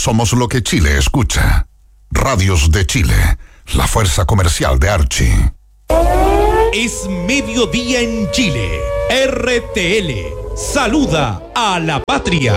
Somos lo que Chile escucha. Radios de Chile, la fuerza comercial de Archie. Es mediodía en Chile. RTL saluda a la patria.